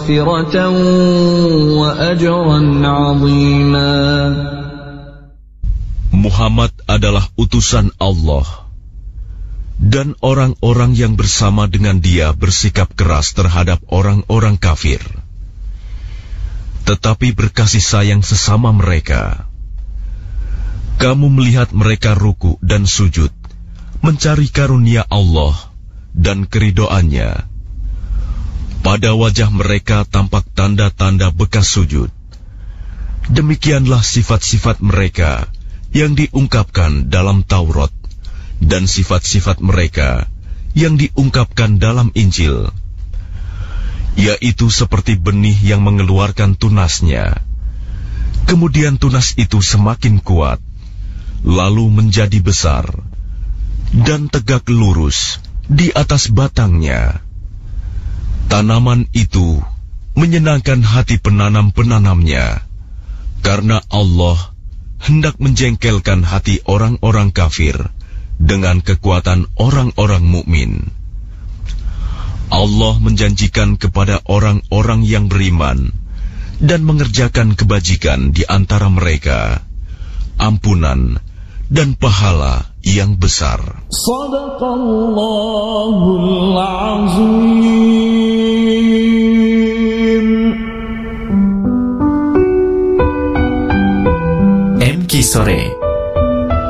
مغفرة وأجرا عظيما. Muhammad adalah utusan Allah, dan orang-orang yang bersama dengan dia bersikap keras terhadap orang-orang kafir, tetapi berkasih sayang sesama mereka. Kamu melihat mereka ruku dan sujud, mencari karunia Allah dan keridoannya. Pada wajah mereka tampak tanda-tanda bekas sujud. Demikianlah sifat-sifat mereka yang diungkapkan dalam Taurat, dan sifat-sifat mereka yang diungkapkan dalam Injil, yaitu seperti benih yang mengeluarkan tunasnya. Kemudian tunas itu semakin kuat, lalu menjadi besar, dan tegak lurus di atas batangnya. Tanaman itu menyenangkan hati penanam-penanamnya, karena Allah hendak menjengkelkan hati orang-orang kafir dengan kekuatan orang-orang mukmin. Allah menjanjikan kepada orang-orang yang beriman dan mengerjakan kebajikan di antara mereka ampunan dan pahala yang besar. Shadaqallahul Azim. MK Sore